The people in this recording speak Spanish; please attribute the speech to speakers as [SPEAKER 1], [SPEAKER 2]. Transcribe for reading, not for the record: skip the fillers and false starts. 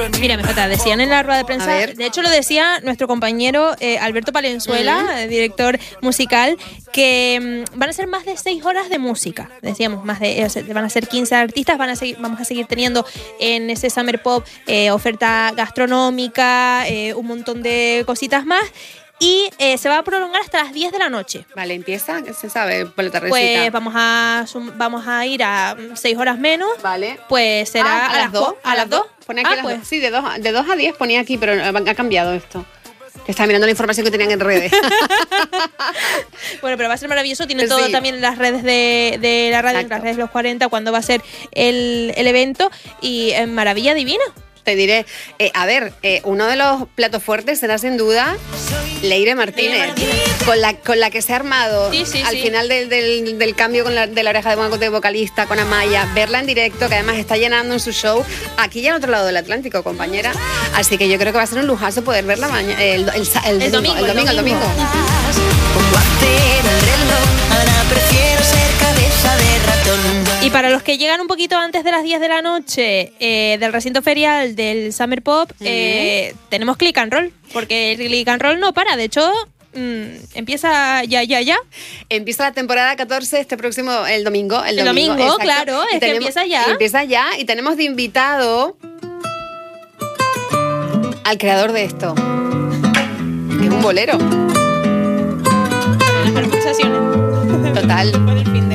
[SPEAKER 1] Mira, MJ, decían en la rueda de prensa, de hecho lo decía nuestro compañero Alberto Palenzuela, director musical, que van a ser más de 6 horas de música. Decíamos, van a ser 15 artistas, vamos a seguir teniendo en ese Summer Pop oferta gastronómica, un montón de cositas más. Y se va a prolongar hasta las 10 de la noche.
[SPEAKER 2] Vale, empieza, ¿qué se sabe por la tardecita?
[SPEAKER 1] Pues vamos a ir a 6 horas menos.
[SPEAKER 2] Vale.
[SPEAKER 1] Pues será
[SPEAKER 2] a las 2.
[SPEAKER 1] ¿A las 2?
[SPEAKER 2] Pone aquí
[SPEAKER 1] pues.
[SPEAKER 2] sí, de 2 a 10 ponía aquí, pero ha cambiado esto. Que estaba mirando la información que tenían en redes.
[SPEAKER 1] Bueno, pero va a ser maravilloso. Tiene todo también en las redes de la radio, en las redes de los 40, cuando va a ser el evento. Y maravilla divina.
[SPEAKER 2] Te diré, uno de los platos fuertes será sin duda Leire Martínez, con la que se ha armado al final del cambio de la oreja de vocalista con Amaya, verla en directo, que además está llenando en su show aquí ya al otro lado del Atlántico, compañera. Así que yo creo que va a ser un lujazo poder verla el domingo.
[SPEAKER 1] Y para los que llegan un poquito antes de las 10 de la noche del recinto ferial del Summer Pop, tenemos Click and Roll, porque el Click and Roll no para, de hecho empieza ya.
[SPEAKER 2] Empieza la temporada 14 el domingo. El
[SPEAKER 1] domingo, claro, es que empieza ya.
[SPEAKER 2] Empieza ya y tenemos de invitado al creador de esto, que es un bolero.
[SPEAKER 1] Las pulsaciones.
[SPEAKER 2] Total.